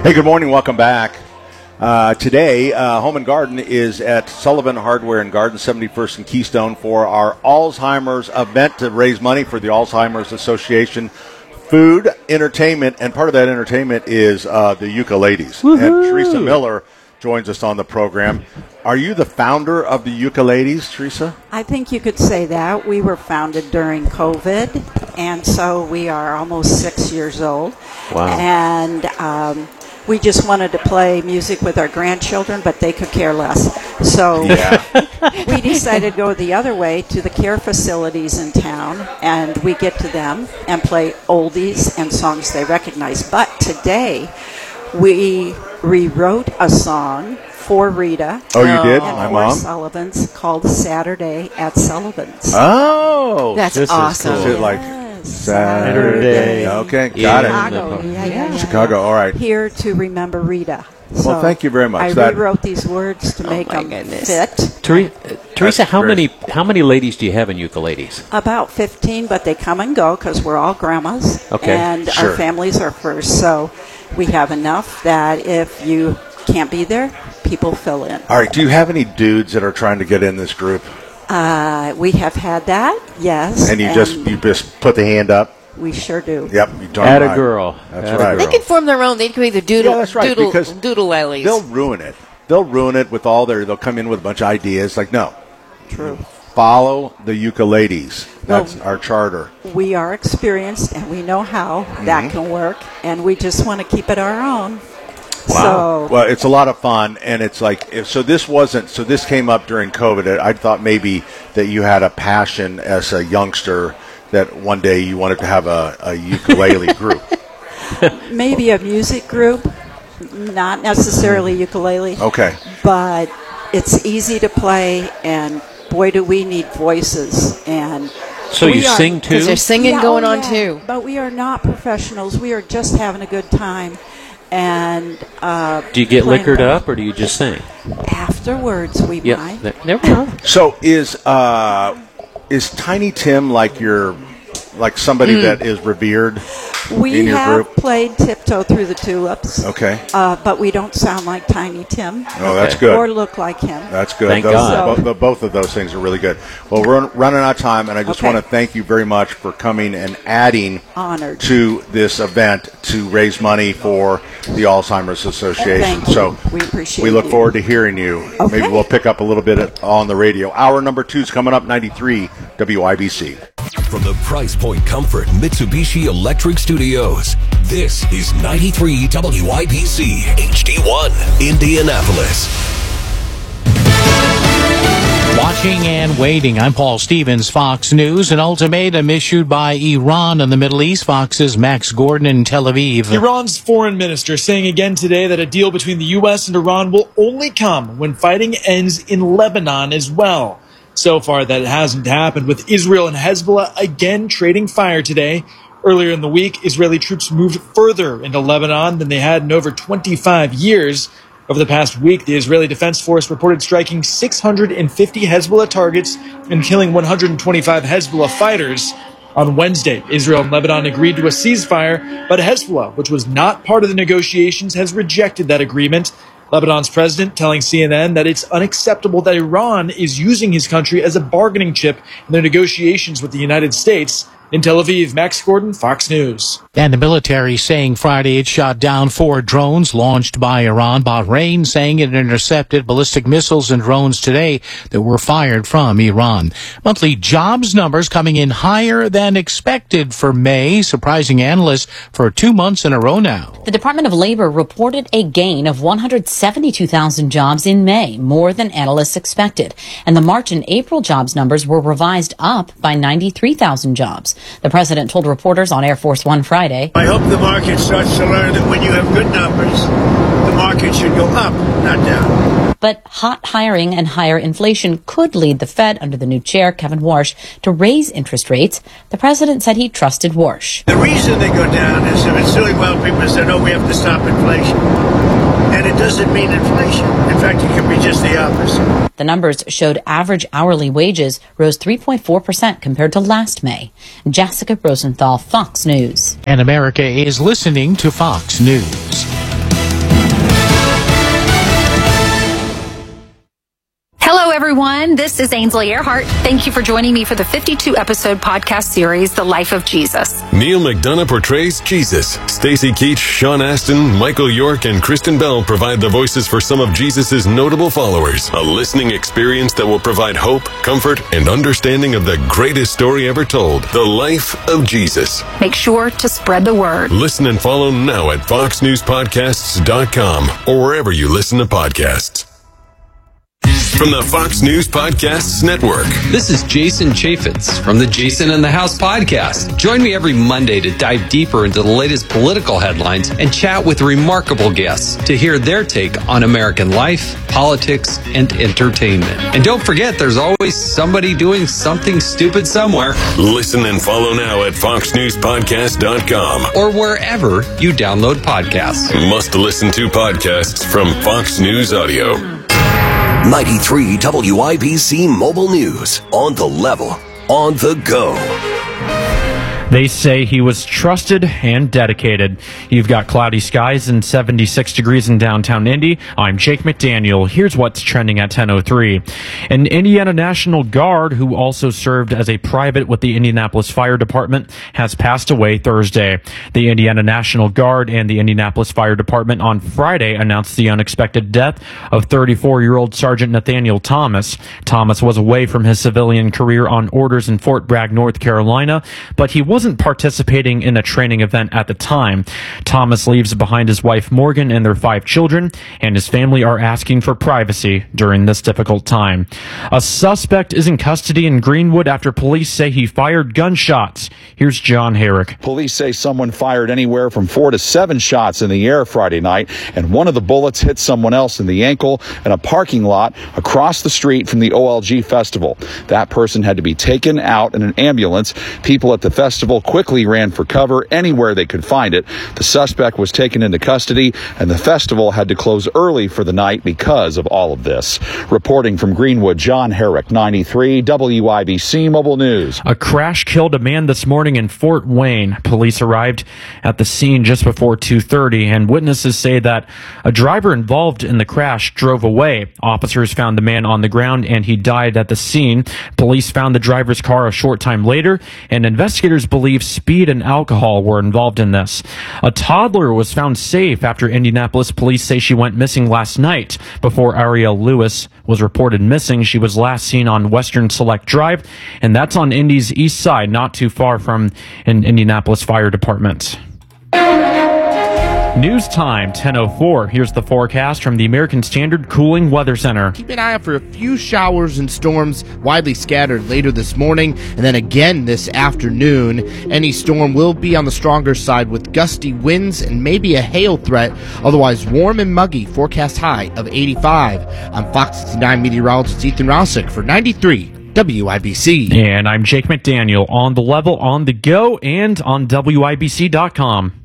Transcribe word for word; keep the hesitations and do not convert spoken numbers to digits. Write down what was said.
Hey, good morning. Welcome back. Uh, today, uh, Home and Garden is at Sullivan Hardware and Garden, seventy-first and Keystone, for our Alzheimer's event to raise money for the Alzheimer's Association. Food, entertainment, and part of that entertainment is uh, the ukuleles. Woo-hoo. And Teresa Miller joins us on the program. Are you the founder of the ukuleles, Teresa? I think you could say that. We were founded during COVID, and so we are almost six years old. Wow. And um, we just wanted to play music with our grandchildren, but they could care less. So Yeah. we decided to go the other way to the care facilities in town, and we get to them and play oldies and songs they recognize. But today, we rewrote a song for Rita. Oh, you did? And My for mom? Sullivan's, called Saturday at Sullivan's. Oh. That's this is awesome. Is it like Yes, Saturday? Okay, got it. Chicago. Yeah, yeah, yeah. Chicago, all right. Here to remember Rita. Well, thank you very much. I That- rewrote these words to make my them goodness. fit. Tere- uh, Teresa, how great. many how many ladies do you have in ukuleles? About fifteen, but they come and go because we're all grandmas. Okay, And sure. our families are first. So we have enough that if you can't be there, people fill in. All right, do you have any dudes that are trying to get in this group? Uh, we have had that, yes. And you just you just put the hand up? We sure do. Yep, you darn Atta right. girl. That's Atta right. They can form their own. They can be the doodle, Yeah, that's right, doodle, because doodle lilies. They'll ruin it. They'll ruin it with all their. They'll come in with a bunch of ideas. Like, no, True. follow the ukuleles. That's our charter. We are experienced and we know how that can work, and we just want to keep it our own. So Well, it's a lot of fun, and it's like if, so. This wasn't so. This came up during COVID. I thought maybe that you had a passion as a youngster that one day you wanted to have a, a ukulele group. maybe a music group, not necessarily ukulele, Okay. but it's easy to play, and boy, do we need voices. And So we you are- sing too? Because there's singing Yeah, going oh, on yeah. too. But we are not professionals. We are just having a good time. And uh, Do you get playing liquored around. up, or do you just sing? Afterwards, we Yeah, might. that- never know. So is uh, is Tiny Tim like your like somebody that is revered We in your have group? played Tiptoe Through the Tulips, Okay. uh, but we don't sound like Tiny Tim Oh, that's Okay. good. or look like him. That's good. Thank those, God. Both, both of those things are really good. Well, we're running out of time, and I just Okay. want to thank you very much for coming and adding Honored. to this event to raise money for the Alzheimer's Association. Thank you. So We appreciate we look you. forward to hearing you. Okay. Maybe we'll pick up a little bit on the radio. Hour number two is coming up, ninety-three W I B C. From the Price Point Comfort Mitsubishi Electric Studios, this is ninety-three W I B C H D one, Indianapolis. Watching and waiting. I'm Paul Stevens, Fox News. An ultimatum issued by Iran in the Middle East. Fox's Max Gordon in Tel Aviv. Iran's foreign minister saying again today that a deal between the U S and Iran will only come when fighting ends in Lebanon as well. So far, that hasn't happened, with Israel and Hezbollah again trading fire today. Earlier in the week, Israeli troops moved further into Lebanon than they had in over twenty-five years. Over the past week, the Israeli Defense Force reported striking six hundred fifty Hezbollah targets and killing one hundred twenty-five Hezbollah fighters. On Wednesday, Israel and Lebanon agreed to a ceasefire, but Hezbollah, which was not part of the negotiations, has rejected that agreement. Lebanon's president telling C N N that it's unacceptable that Iran is using his country as a bargaining chip in their negotiations with the United States. In Tel Aviv, Max Gordon, Fox News. And the military saying Friday it shot down four drones launched by Iran. Bahrain saying it intercepted ballistic missiles and drones today that were fired from Iran. Monthly jobs numbers coming in higher than expected for May, surprising analysts for two months in a row now. The Department of Labor reported a gain of one hundred seventy-two thousand jobs in May, more than analysts expected. And the March and April jobs numbers were revised up by ninety-three thousand jobs. The president told reporters on Air Force One Friday, I hope the market starts to learn that when you have good numbers, the market should go up, not down. But hot hiring and higher inflation could lead the Fed under the new chair, Kevin Warsh, to raise interest rates. The president said he trusted Warsh. The reason they go down is if it's doing well, people say, no, we have to stop inflation. And it doesn't mean inflation. In fact, it can be just the opposite. The numbers showed average hourly wages rose three point four percent compared to last May. Jessica Rosenthal, Fox News. And America is listening to Fox News. everyone. This is Ainsley Earhart. Thank you for joining me for the fifty-two episode podcast series, The Life of Jesus. Neil McDonough portrays Jesus. Stacey Keach, Sean Astin, Michael York, and Kristen Bell provide the voices for some of Jesus' notable followers. A listening experience that will provide hope, comfort, and understanding of the greatest story ever told, The Life of Jesus. Make sure to spread the word. Listen and follow now at fox news podcasts dot com or wherever you listen to podcasts. From the Fox News Podcasts Network. This is Jason Chaffetz from the Jason in the House podcast. Join me every Monday to dive deeper into the latest political headlines and chat with remarkable guests to hear their take on American life, politics, and entertainment. And don't forget, there's always somebody doing something stupid somewhere. Listen and follow now at fox news podcast dot com or wherever you download podcasts. Must listen to podcasts from Fox News Audio. ninety-three W I B C Mobile News. On the level, on the go. They say he was trusted and dedicated. You've got cloudy skies and seventy-six degrees in downtown Indy. I'm Jake McDaniel. Here's what's trending at ten oh three. An Indiana National Guard who also served as a private with the Indianapolis Fire Department has passed away Thursday. The Indiana National Guard and the Indianapolis Fire Department on Friday announced the unexpected death of thirty-four-year-old Sergeant Nathaniel Thomas. Thomas was away from his civilian career on orders in Fort Bragg, North Carolina, but he wasn't participating in a training event at the time. Thomas leaves behind his wife Morgan and their five children, and his family are asking for privacy during this difficult time. A suspect is in custody in Greenwood after police say he fired gunshots. Here's John Herrick. Police say someone fired anywhere from four to seven shots in the air Friday night, and one of the bullets hit someone else in the ankle in a parking lot across the street from the O L G festival. That person had to be taken out in an ambulance. People at the festival quickly ran for cover anywhere they could find it. The suspect was taken into custody, and the festival had to close early for the night because of all of this. Reporting from Greenwood, John Herrick, ninety-three W I B C Mobile News. A crash killed a man this morning in Fort Wayne. Police arrived at the scene just before two thirty, and witnesses say that a driver involved in the crash drove away. Officers found the man on the ground, and he died at the scene. Police found the driver's car a short time later, and investigators believe speed and alcohol were involved in this. A toddler was found safe after Indianapolis police say she went missing last night. Before Ariel Lewis was reported missing, she was last seen on Western Select Drive, and that's on Indy's east side, not too far from an Indianapolis Fire Department. News time, ten oh four. Here's the forecast from the American Standard Cooling Weather Center. Keep an eye out for a few showers and storms widely scattered later this morning and then again this afternoon. Any storm will be on the stronger side with gusty winds and maybe a hail threat. Otherwise warm and muggy. Forecast high of eighty-five. I'm Fox sixty-nine meteorologist Ethan Rousick for ninety-three W I B C. And I'm Jake McDaniel, on the level, on the go, and on W I B C dot com.